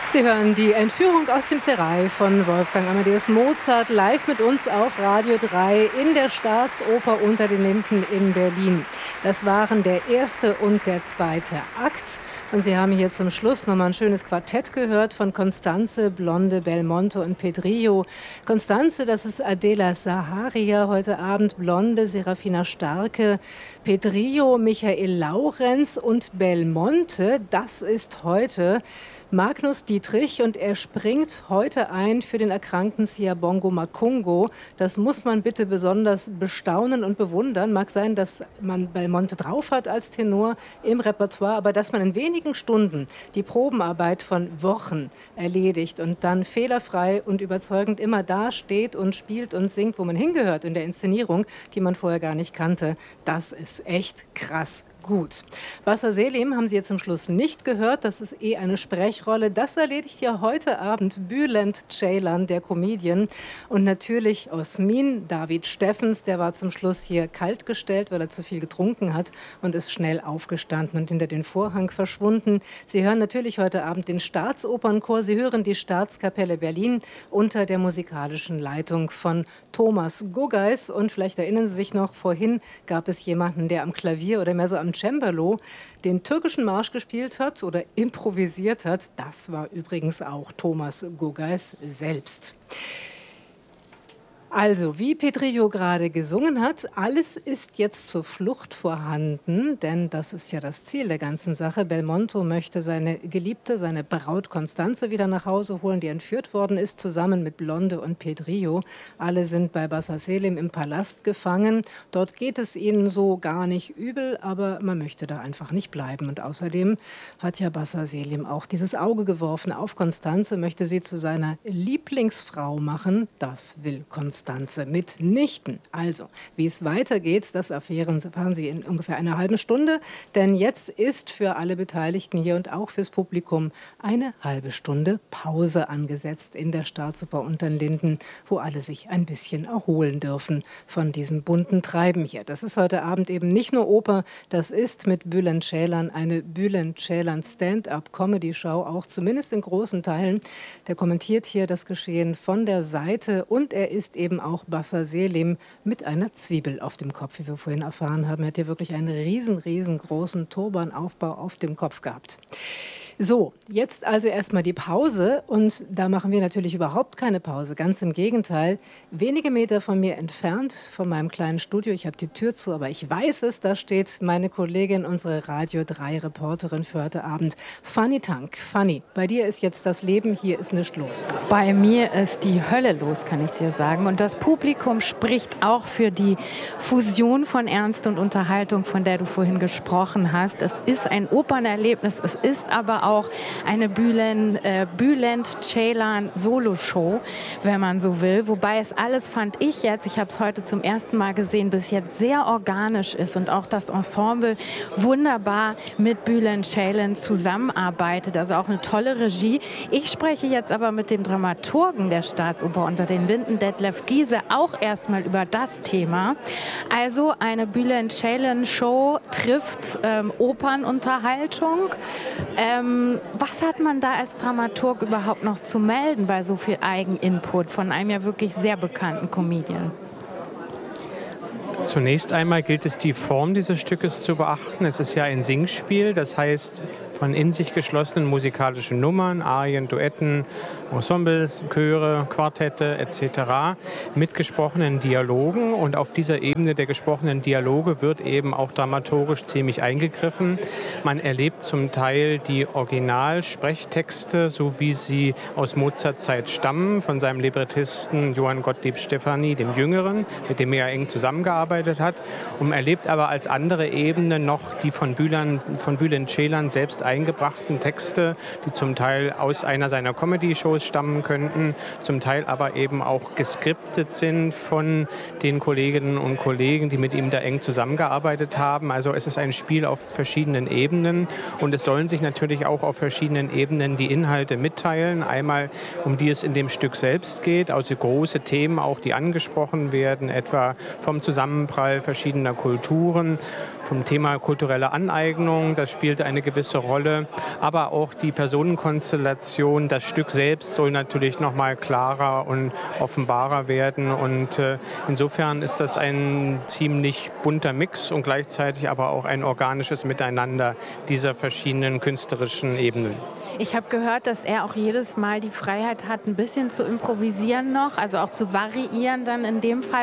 Sie hören die Entführung aus dem Serail von Wolfgang Amadeus Mozart live mit uns auf Radio 3 in der Staatsoper Unter den Linden in Berlin. Das waren der erste und der zweite Akt. Und Sie haben hier zum Schluss nochmal ein schönes Quartett gehört von Constanze, Blonde, Belmonte und Pedrillo. Constanze, das ist Adela Zaharia heute Abend, Blonde, Serafina Starke, Pedrillo, Michael Laurenz und Belmonte, das ist heute Magnus Dietrich und er springt heute ein für den erkrankten Siyabongo Makungo. Das muss man bitte besonders bestaunen und bewundern. Mag sein, dass man Belmonte drauf hat als Tenor im Repertoire, aber dass man in wenigen Stunden die Probenarbeit von Wochen erledigt und dann fehlerfrei und überzeugend immer da steht und spielt und singt, wo man hingehört in der Inszenierung, die man vorher gar nicht kannte, das ist echt krass. Gut. Bassa Selim haben Sie jetzt zum Schluss nicht gehört. Das ist eine Sprechrolle. Das erledigt ja heute Abend Bülent Ceylan, der Comedian. Und natürlich Osmin, David Steffens, der war zum Schluss hier kaltgestellt, weil er zu viel getrunken hat und ist schnell aufgestanden und hinter den Vorhang verschwunden. Sie hören natürlich heute Abend den Staatsopernchor. Sie hören die Staatskapelle Berlin unter der musikalischen Leitung von Thomas Guggeis. Und vielleicht erinnern Sie sich noch, vorhin gab es jemanden, der am Klavier oder mehr so am Cembalo den türkischen Marsch gespielt hat oder improvisiert hat. Das war übrigens auch Thomas Guggeis selbst. Also, wie Pedrillo gerade gesungen hat, alles ist jetzt zur Flucht vorhanden, denn das ist ja das Ziel der ganzen Sache. Belmondo möchte seine Geliebte, seine Braut Constanze wieder nach Hause holen, die entführt worden ist, zusammen mit Blonde und Pedrillo. Alle sind bei Bassa Selim im Palast gefangen. Dort geht es ihnen so gar nicht übel, aber man möchte da einfach nicht bleiben. Und außerdem hat ja Bassa Selim auch dieses Auge geworfen auf Constanze, möchte sie zu seiner Lieblingsfrau machen. Das will Constanze mitnichten. Also, wie es weitergeht, das erfahren Sie in ungefähr einer halben Stunde. Denn jetzt ist für alle Beteiligten hier und auch fürs Publikum eine halbe Stunde Pause angesetzt in der Staatsoper Unter den Linden, wo alle sich ein bisschen erholen dürfen von diesem bunten Treiben hier. Das ist heute Abend eben nicht nur Oper, das ist mit Bülent Ceylan eine Bülent Ceylan Stand-up-Comedy-Show, auch zumindest in großen Teilen. Der kommentiert hier das Geschehen von der Seite und er ist eben auch Bassa Selim mit einer Zwiebel auf dem Kopf, wie wir vorhin erfahren haben. Er hat hier wirklich einen riesengroßen Turbanaufbau auf dem Kopf gehabt. So, jetzt also erstmal die Pause und da machen wir natürlich überhaupt keine Pause, ganz im Gegenteil. Wenige Meter von mir entfernt, von meinem kleinen Studio, ich habe die Tür zu, aber ich weiß es, da steht meine Kollegin, unsere Radio 3 Reporterin für heute Abend, Fanny Tank. Fanny, bei dir ist jetzt das Leben, hier ist nichts los. Bei mir ist die Hölle los, kann ich dir sagen. Und das Publikum spricht auch für die Fusion von Ernst und Unterhaltung, von der du vorhin gesprochen hast. Es ist ein Opernerlebnis, es ist aber auch eine Bülent Ceylan Solo-Show, wenn man so will. Wobei es alles, fand ich jetzt, ich habe es heute zum ersten Mal gesehen, bis jetzt sehr organisch ist und auch das Ensemble wunderbar mit Bülent Ceylan zusammenarbeitet. Also auch eine tolle Regie. Ich spreche jetzt aber mit dem Dramaturgen der Staatsoper Unter den Linden, Detlef Giese, auch erstmal über das Thema. Also eine Bülent Ceylan Show trifft Opernunterhaltung. Was hat man da als Dramaturg überhaupt noch zu melden bei so viel Eigeninput von einem ja wirklich sehr bekannten Comedian? Zunächst einmal gilt es, die Form dieses Stückes zu beachten. Es ist ja ein Singspiel, das heißt von in sich geschlossenen musikalischen Nummern, Arien, Duetten, Ensembles, Chöre, Quartette etc. mit gesprochenen Dialogen. Und auf dieser Ebene der gesprochenen Dialoge wird eben auch dramaturgisch ziemlich eingegriffen. Man erlebt zum Teil die Originalsprechtexte, so wie sie aus Mozarts Zeit stammen, von seinem Librettisten Johann Gottlieb Stephani, dem Jüngeren, mit dem er eng zusammengearbeitet hat. Und man erlebt aber als andere Ebene noch die von Bülent Ceylan selbst eingebrachten Texte, die zum Teil aus einer seiner Comedy-Shows stammen könnten, zum Teil aber eben auch geskriptet sind von den Kolleginnen und Kollegen, die mit ihm da eng zusammengearbeitet haben. Also es ist ein Spiel auf verschiedenen Ebenen und es sollen sich natürlich auch auf verschiedenen Ebenen die Inhalte mitteilen. Einmal, um die es in dem Stück selbst geht, also große Themen auch, die angesprochen werden, etwa vom Zusammenprall verschiedener Kulturen, vom Thema kulturelle Aneignung. Das spielt eine gewisse Rolle Rolle. Aber auch die Personenkonstellation, das Stück selbst soll natürlich noch mal klarer und offenbarer werden. Und insofern ist das ein ziemlich bunter Mix und gleichzeitig aber auch ein organisches Miteinander dieser verschiedenen künstlerischen Ebenen. Ich habe gehört, dass er auch jedes Mal die Freiheit hat, ein bisschen zu improvisieren noch, also auch zu variieren dann in dem Fall.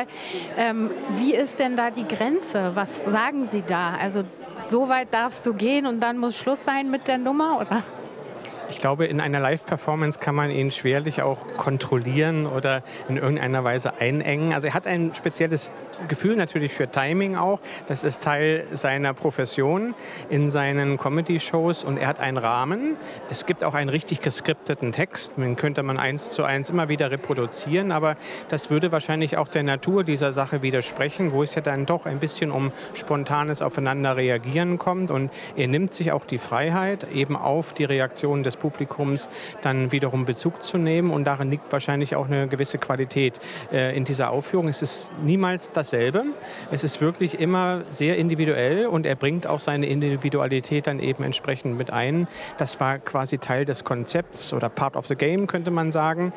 Wie ist denn da die Grenze? Was sagen Sie da? Also so weit darfst du gehen und dann muss Schluss sein mit der Nummer, oder? Ich glaube, in einer Live-Performance kann man ihn schwerlich auch kontrollieren oder in irgendeiner Weise einengen. Also er hat ein spezielles Gefühl natürlich für Timing auch. Das ist Teil seiner Profession in seinen Comedy-Shows und er hat einen Rahmen. Es gibt auch einen richtig geskripteten Text, den könnte man 1:1 immer wieder reproduzieren, aber das würde wahrscheinlich auch der Natur dieser Sache widersprechen, wo es ja dann doch ein bisschen um spontanes Aufeinander reagieren kommt und er nimmt sich auch die Freiheit, eben auf die Reaktion des Publikums dann wiederum Bezug zu nehmen und darin liegt wahrscheinlich auch eine gewisse Qualität in dieser Aufführung. Es ist niemals dasselbe. Es ist wirklich immer sehr individuell und er bringt auch seine Individualität dann eben entsprechend mit ein. Das war quasi Teil des Konzepts oder Part of the Game, könnte man sagen,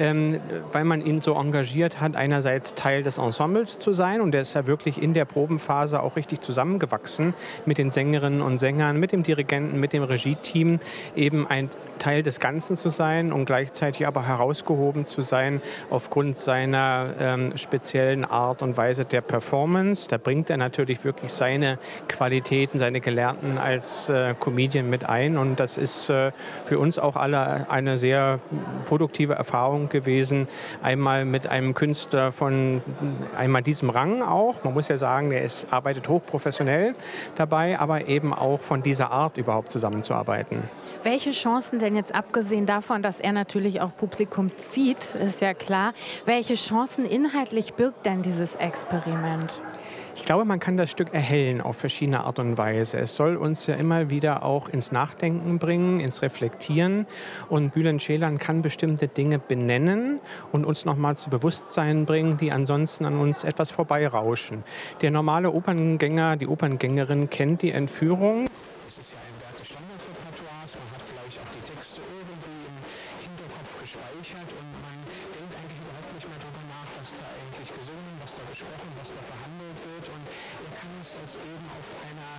weil man ihn so engagiert hat, einerseits Teil des Ensembles zu sein und der ist ja wirklich in der Probenphase auch richtig zusammengewachsen mit den Sängerinnen und Sängern, mit dem Dirigenten, mit dem Regie-Team, eben ein Teil des Ganzen zu sein und gleichzeitig aber herausgehoben zu sein aufgrund seiner speziellen Art und Weise der Performance. Da bringt er natürlich wirklich seine Qualitäten, seine Gelernten als Comedian mit ein und das ist für uns auch alle eine sehr produktive Erfahrung gewesen. Einmal mit einem Künstler von einmal diesem Rang auch. Man muss ja sagen, der arbeitet hochprofessionell dabei, aber eben auch von dieser Art überhaupt zusammenzuarbeiten. Welche Chancen denn jetzt, abgesehen davon, dass er natürlich auch Publikum zieht, ist ja klar, welche Chancen inhaltlich birgt denn dieses Experiment? Ich glaube, man kann das Stück erhellen auf verschiedene Art und Weise. Es soll uns ja immer wieder auch ins Nachdenken bringen, ins Reflektieren. Und Bülent Ceylan kann bestimmte Dinge benennen und uns nochmal zu Bewusstsein bringen, die ansonsten an uns etwas vorbeirauschen. Der normale Operngänger, die Operngängerin kennt die Entführung. Das ist ja ein Werk des Standardrepertoires. Man hat vielleicht auch die Texte irgendwie im Hinterkopf gespeichert und man denkt eigentlich überhaupt nicht mehr darüber nach, was da eigentlich gesungen, was da gesprochen, was da verhandelt wird. Und er kann uns das eben auf einer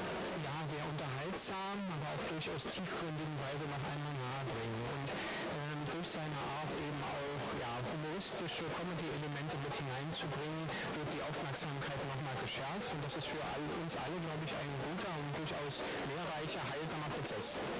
sehr unterhaltsamen, aber auch durchaus tiefgründigen Weise noch einmal nahebringen. Und durch seine Art eben auch humoristische Comedy-Elemente mit hineinzubringen, wird die Aufmerksamkeit nochmal geschärft. Und das ist für uns alle, glaube ich, ein guter und durchaus lehrreicher, heilsamer Prozess.